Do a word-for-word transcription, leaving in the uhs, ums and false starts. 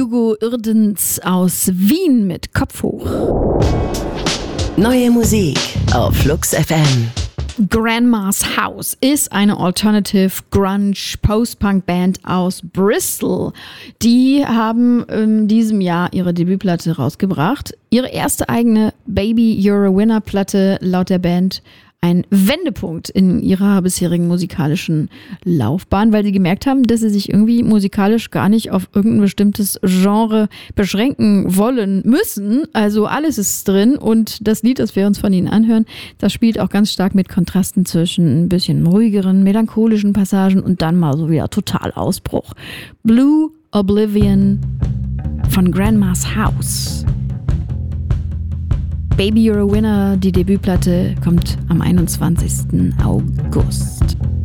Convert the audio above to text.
Hugo Irdens aus Wien mit Kopf hoch. Neue Musik auf Flux F M. Grandma's House ist eine Alternative Grunge Post-Punk Band aus Bristol. Die haben in diesem Jahr ihre Debütplatte rausgebracht. Ihre erste eigene Baby You're a Winner Platte, laut der Band ein Wendepunkt in ihrer bisherigen musikalischen Laufbahn, weil sie gemerkt haben, dass sie sich irgendwie musikalisch gar nicht auf irgendein bestimmtes Genre beschränken wollen müssen. Also alles ist drin und das Lied, das wir uns von ihnen anhören, das spielt auch ganz stark mit Kontrasten zwischen ein bisschen ruhigeren, melancholischen Passagen und dann mal so wieder total Ausbruch. Blue Oblivion von Grandma's House. Baby You're a Winner, die Debütplatte, kommt am einundzwanzigsten August.